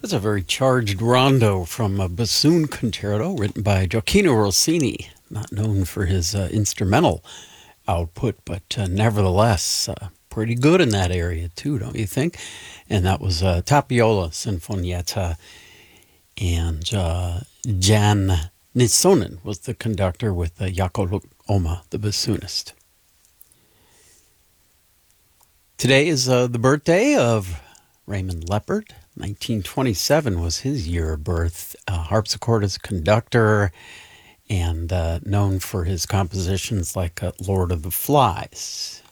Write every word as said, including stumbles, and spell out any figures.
That's a very charged rondo from a bassoon concerto written by Gioacchino Rossini, not known for his uh, instrumental output, but uh, nevertheless uh, pretty good in that area too, don't you think? And that was uh, Tapiola Sinfonietta, and uh, Jan Nissonen was the conductor with uh, Jaakko Oma, the bassoonist. Today is uh, the birthday of Raymond Leppard. nineteen twenty-seven was his year of birth. Uh, harpsichordist, conductor, and uh, known for his compositions like uh, Lord of the Flies.